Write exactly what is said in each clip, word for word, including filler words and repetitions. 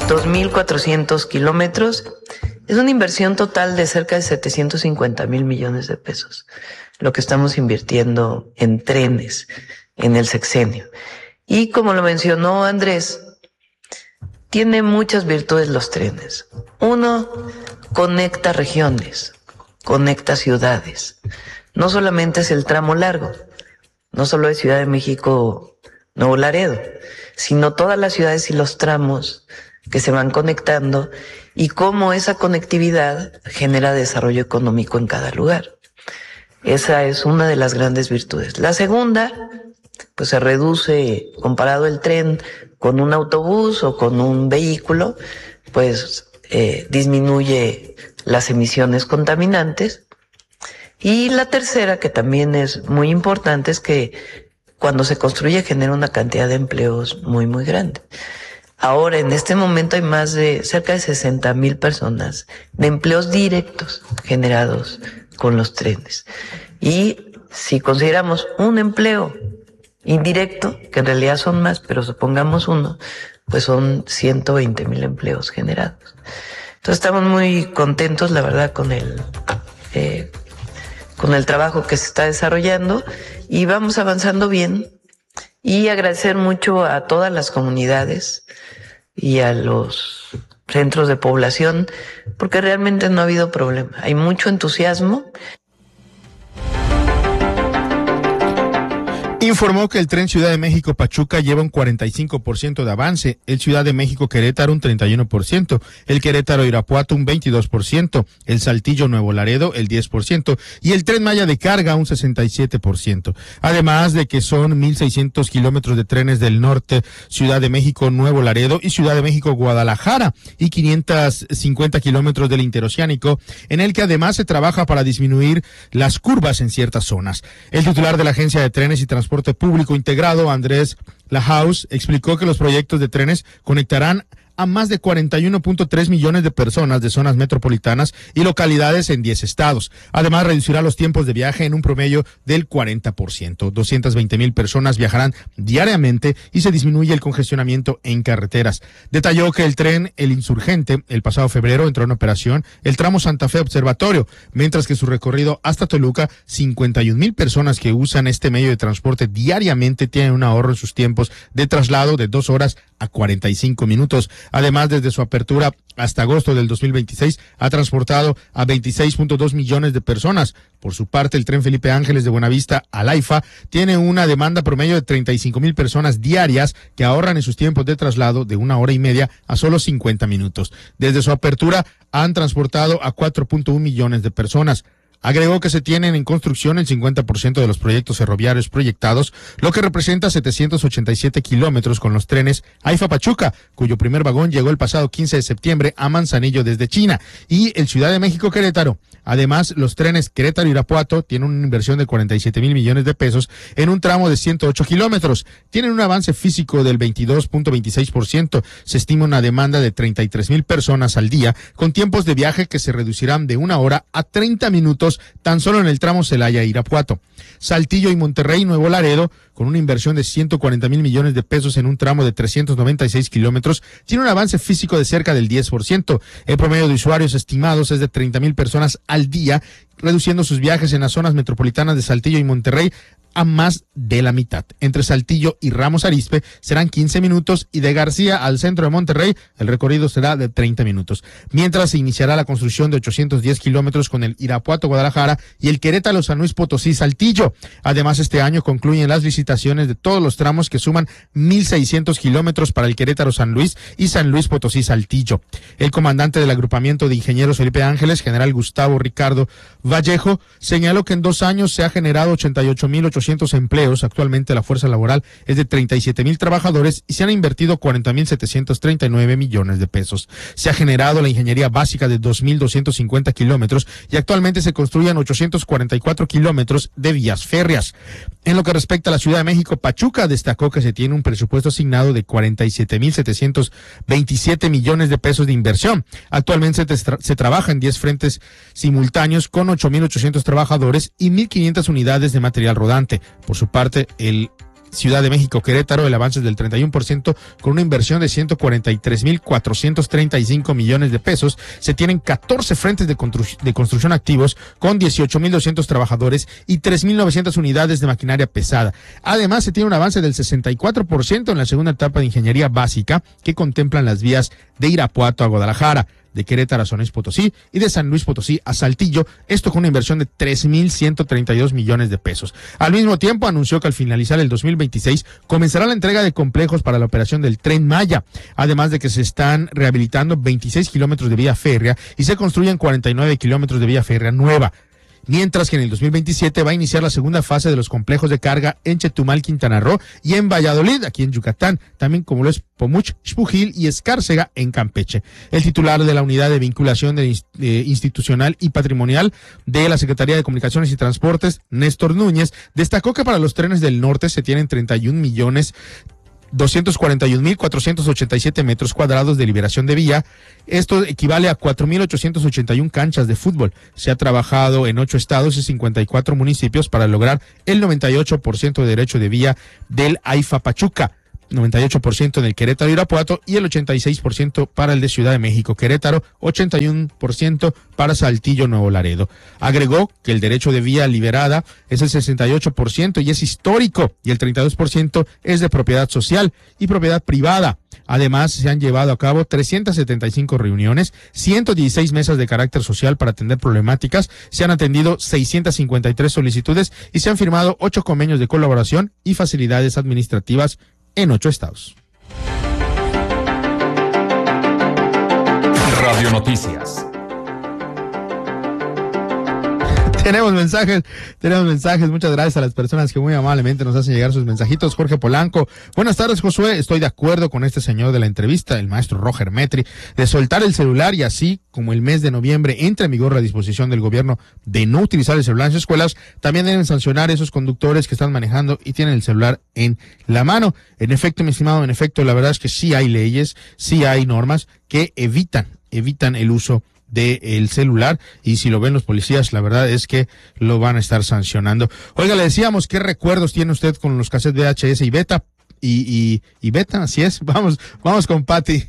dos mil cuatrocientos kilómetros. Es una inversión total de cerca de setecientos cincuenta mil millones de pesos, lo que estamos invirtiendo en trenes en el sexenio. Y como lo mencionó Andrés, tiene muchas virtudes los trenes. Uno, conecta regiones, conecta ciudades. No solamente es el tramo largo, no solo es Ciudad de México, Nuevo Laredo, sino todas las ciudades y los tramos que se van conectando y cómo esa conectividad genera desarrollo económico en cada lugar. Esa es una de las grandes virtudes. La segunda, pues se reduce, comparado el tren con un autobús o con un vehículo, pues eh, disminuye las emisiones contaminantes. Y la tercera, que también es muy importante, es que cuando se construye genera una cantidad de empleos muy, muy grande. Ahora, en este momento hay más de cerca de sesenta mil personas de empleos directos generados con los trenes. Y si consideramos un empleo indirecto, que en realidad son más, pero supongamos uno, pues son ciento veinte mil empleos generados. Entonces estamos muy contentos, la verdad, con el, eh, con el trabajo que se está desarrollando y vamos avanzando bien. Y agradecer mucho a todas las comunidades y a los centros de población, porque realmente no ha habido problema. Hay mucho entusiasmo. Informó que el tren Ciudad de México-Pachuca lleva un cuarenta y cinco por ciento de avance, el Ciudad de México-Querétaro un treinta y uno por ciento, el Querétaro-Irapuato un veintidós por ciento, el Saltillo-Nuevo Laredo el diez por ciento y el Tren Maya de carga un sesenta y siete por ciento. Además de que son mil seiscientos kilómetros de trenes del norte, Ciudad de México-Nuevo Laredo y Ciudad de México-Guadalajara y quinientos cincuenta kilómetros del interoceánico, en el que además se trabaja para disminuir las curvas en ciertas zonas. El titular de la Agencia de Trenes y Transporte Público Integrado, Andrés Lahaus, explicó que los proyectos de trenes conectarán a más de cuarenta y uno punto tres millones de personas de zonas metropolitanas y localidades en diez estados. Además, reducirá los tiempos de viaje en un promedio del cuarenta por ciento. doscientas veinte mil personas viajarán diariamente y se disminuye el congestionamiento en carreteras. Detalló que el tren El Insurgente, el pasado febrero, entró en operación el tramo Santa Fe Observatorio, mientras que su recorrido hasta Toluca, cincuenta y un mil personas que usan este medio de transporte diariamente tienen un ahorro en sus tiempos de traslado de dos horas a cuarenta y cinco minutos. Además, desde su apertura hasta agosto del dos mil veintiséis, ha transportado a veintiséis punto dos millones de personas. Por su parte, el tren Felipe Ángeles de Buenavista a Laifa tiene una demanda promedio de treinta y cinco mil personas diarias que ahorran en sus tiempos de traslado de una hora y media a solo cincuenta minutos. Desde su apertura, han transportado a cuatro punto uno millones de personas. Agregó que se tienen en construcción el cincuenta por ciento de los proyectos ferroviarios proyectados, lo que representa setecientos ochenta y siete kilómetros con los trenes AIFA-Pachuca, cuyo primer vagón llegó el pasado quince de septiembre a Manzanillo desde China, y el Ciudad de México-Querétaro. Además, los trenes Querétaro-Irapuato tienen una inversión de cuarenta y siete mil millones de pesos en un tramo de ciento ocho kilómetros. Tienen un avance físico del veintidós punto veintiséis por ciento. Se estima una demanda de treinta y tres mil personas al día, con tiempos de viaje que se reducirán de una hora a treinta minutos tan solo en el tramo Celaya-Irapuato. Saltillo y Monterrey, Nuevo Laredo, con una inversión de ciento cuarenta mil millones de pesos en un tramo de trescientos noventa y seis kilómetros, tiene un avance físico de cerca del diez por ciento. El promedio de usuarios estimados es de treinta mil personas al día, reduciendo sus viajes en las zonas metropolitanas de Saltillo y Monterrey a más de la mitad. Entre Saltillo y Ramos Arizpe serán quince minutos y de García al centro de Monterrey el recorrido será de treinta minutos. Mientras se iniciará la construcción de ochocientos diez kilómetros con el Irapuato-Guadalajara y el Querétaro-San Luis Potosí-Saltillo. Además, este año concluyen las licitaciones de todos los tramos que suman mil seiscientos kilómetros para el Querétaro-San Luis y San Luis Potosí-Saltillo. El comandante del agrupamiento de ingenieros Felipe Ángeles, general Gustavo Ricardo Vallejo, señaló que en dos años se ha generado ochenta y ocho mil ochocientos empleos. Actualmente la fuerza laboral es de treinta y siete mil trabajadores y se han invertido cuarenta mil setecientos treinta y nueve millones de pesos. Se ha generado la ingeniería básica de dos mil doscientos cincuenta kilómetros y actualmente se construyen ochocientos cuarenta y cuatro kilómetros de vías férreas. En lo que respecta a la Ciudad de México, Pachuca destacó que se tiene un presupuesto asignado de cuarenta y siete mil setecientos veintisiete millones de pesos de inversión. Actualmente se, tra- se trabaja en diez frentes simultáneos con ocho mil ochocientos trabajadores y mil quinientas unidades de material rodante. Por su parte, el Ciudad de México, Querétaro, el avance es del treinta y uno por ciento con una inversión de ciento cuarenta y tres mil cuatrocientos treinta y cinco millones de pesos. Se tienen catorce frentes de, constru- de construcción activos con dieciocho mil doscientos trabajadores y tres mil novecientas unidades de maquinaria pesada. Además, se tiene un avance del sesenta y cuatro por ciento en la segunda etapa de ingeniería básica que contemplan las vías de Irapuato a Guadalajara, de Querétaro a San Luis Potosí y de San Luis Potosí a Saltillo, esto con una inversión de tres mil ciento treinta y dos millones de pesos. Al mismo tiempo, anunció que al finalizar el dos mil veintiséis comenzará la entrega de complejos para la operación del Tren Maya, además de que se están rehabilitando veintiséis kilómetros de vía férrea y se construyen cuarenta y nueve kilómetros de vía férrea nueva. Mientras que en el dos mil veintisiete va a iniciar la segunda fase de los complejos de carga en Chetumal, Quintana Roo, y en Valladolid, aquí en Yucatán, también como lo es Pomuch, Xpujil y Escárcega en Campeche. El titular de la Unidad de Vinculación de, eh, Institucional y Patrimonial de la Secretaría de Comunicaciones y Transportes, Néstor Núñez, destacó que para los trenes del norte se tienen treinta y un millones doscientos cuarenta y un mil cuatrocientos ochenta y siete metros cuadrados de liberación de vía. Esto equivale a cuatro mil ochocientos ochenta y un canchas de fútbol. Se ha trabajado en ocho estados y cincuenta y cuatro municipios para lograr el noventa y ocho por ciento de derecho de vía del AIFA Pachuca, noventa y ocho por ciento en el Querétaro Irapuato y el ochenta y seis por ciento para el de Ciudad de México Querétaro, ochenta y uno por ciento para Saltillo Nuevo Laredo. Agregó que el derecho de vía liberada es el sesenta y ocho por ciento y es histórico, y el treinta y dos por ciento es de propiedad social y propiedad privada. Además, se han llevado a cabo trescientas setenta y cinco reuniones, ciento dieciséis mesas de carácter social para atender problemáticas, se han atendido seiscientas cincuenta y tres solicitudes y se han firmado ocho convenios de colaboración y facilidades administrativas en ocho estados. Radio Noticias. Tenemos mensajes, tenemos mensajes. Muchas gracias a las personas que muy amablemente nos hacen llegar sus mensajitos. Jorge Polanco. Buenas tardes, Josué. Estoy de acuerdo con este señor de la entrevista, el maestro Roger Metri, de soltar el celular y así como el mes de noviembre entra en vigor la disposición del gobierno de no utilizar el celular en las escuelas, también deben sancionar a esos conductores que están manejando y tienen el celular en la mano. En efecto, mi estimado, en efecto, la verdad es que sí hay leyes, sí hay normas que evitan, evitan el uso del celular, y si lo ven los policías, la verdad es que lo van a estar sancionando. Oiga, le decíamos, ¿qué recuerdos tiene usted con los cassettes V H S y beta? Y, y, y beta, así es. Vamos, vamos con Pati.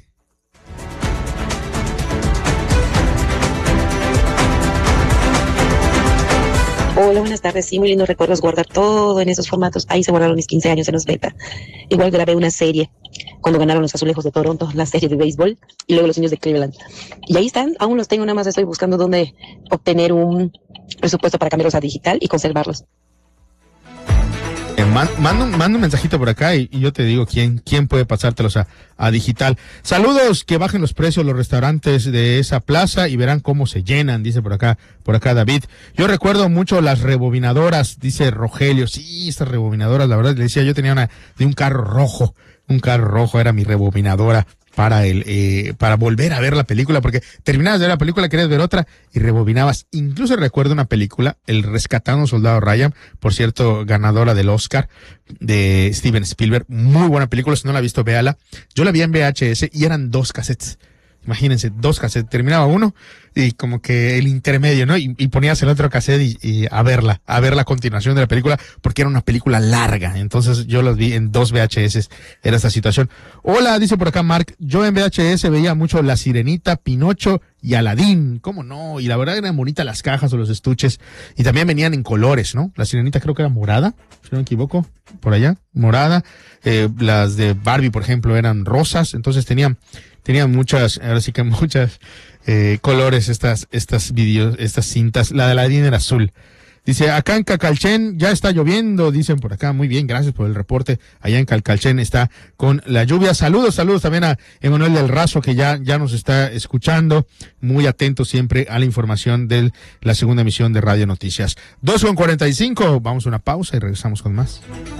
Hola, buenas tardes. Sí, muy lindos recuerdos guardar todo en esos formatos. Ahí se guardaron mis quince años en los beta. Igual grabé una serie cuando ganaron los Azulejos de Toronto, la serie de béisbol, y luego los niños de Cleveland. Y ahí están, aún los tengo, nada más estoy buscando dónde obtener un presupuesto para cambiarlos a digital y conservarlos. Eh, man, manda, manda un mensajito por acá y, y yo te digo quién, quién puede pasártelos a, a digital. Saludos, que bajen los precios los restaurantes de esa plaza y verán cómo se llenan, dice por acá, por acá David. Yo recuerdo mucho las rebobinadoras, dice Rogelio. Sí, estas rebobinadoras, la verdad, le decía, yo tenía una de un carro rojo, un carro rojo, era mi rebobinadora para el eh, para volver a ver la película, porque terminabas de ver la película, querías ver otra y rebobinabas. Incluso recuerdo una película, El Rescatando Soldado Ryan, por cierto, ganadora del Oscar, de Steven Spielberg. Muy buena película, si no la ha visto, véala. Yo la vi en V H S y eran dos cassettes. Imagínense, dos cassettes. Terminaba uno y como que el intermedio, ¿no? Y, y ponías el otro cassette y, y a verla, a ver la continuación de la película, porque era una película larga. Entonces yo los vi en dos V H S. Era esta situación. Hola, dice por acá Mark. Yo en V H S veía mucho La Sirenita, Pinocho y Aladín. ¿Cómo no? Y la verdad eran bonitas las cajas o los estuches. Y también venían en colores, ¿no? La Sirenita creo que era morada, si no me equivoco, por allá, morada. Eh, las de Barbie, por ejemplo, eran rosas. Entonces tenían Tenían muchas, ahora sí que muchas eh, colores estas estas videos, estas cintas. La de Aladín era azul. Dice, acá en Calcalchen ya está lloviendo, dicen por acá. Muy bien, gracias por el reporte. Allá en Calcalchen está con la lluvia. Saludos, saludos también a Emanuel del Razo, que ya, ya nos está escuchando. Muy atento siempre a la información de la segunda emisión de Radio Noticias. dos con cuarenta y cinco, vamos a una pausa y regresamos con más.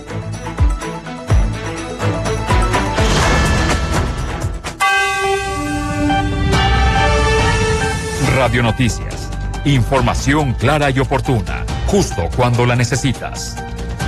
Radio Noticias. Información clara y oportuna, justo cuando la necesitas.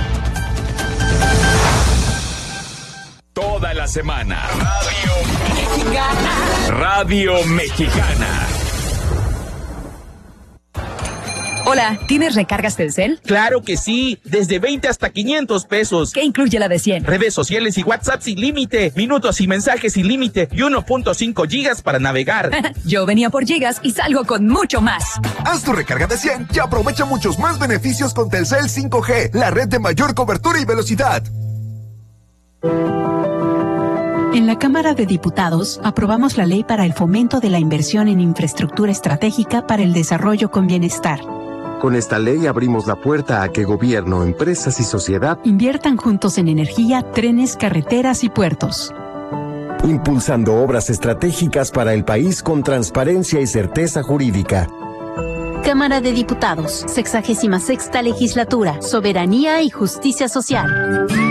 Toda la semana. Radio Mexicana. Radio Mexicana. Hola, ¿tienes recargas Telcel? ¡Claro que sí! Desde veinte hasta quinientos pesos. ¿Qué incluye la de cien? Redes sociales y WhatsApp sin límite, minutos y mensajes sin límite y uno punto cinco gigas para navegar. Yo venía por gigas y salgo con mucho más. Haz tu recarga de cien y aprovecha muchos más beneficios con Telcel cinco G, la red de mayor cobertura y velocidad. En la Cámara de Diputados aprobamos la ley para el fomento de la inversión en infraestructura estratégica para el desarrollo con bienestar. Con esta ley abrimos la puerta a que gobierno, empresas y sociedad inviertan juntos en energía, trenes, carreteras y puertos. Impulsando obras estratégicas para el país con transparencia y certeza jurídica. Cámara de Diputados, sexagésima sexta legislatura, Soberanía y Justicia Social.